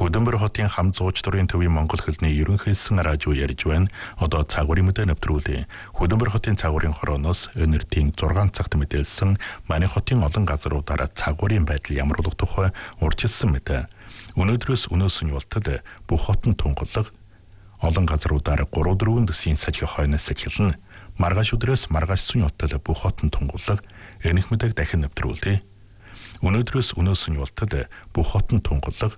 Хөдөлмөр хотын хам зууч дурын төвийн Монгол хэлний ерөнхийсэн радио ярьж байна. Одоо цагуурын мэдээ нэвтрүүлээ. Хөдөлмөр хотын цагуурын хорооноос өнөртийн 6 цагт мэдээлсэн манай хотын олон газруудаараа цагуурын байдал ямар болох тухай урьдчилсан мэдээ. Өнөөдрөөс өнөөсөн явалтад бүх хотын тунгалаг олон газруудаар 3-4 төсвийн сахи хойноос сахилна. Маргааш өдрөөс маргааш сүн явалтад бүх хотын тунгалаг энэх мэдээг дахин нэвтрүүлээ. Өнөөдрөөс өнөөсөн явалтад бүх хотын тунгалаг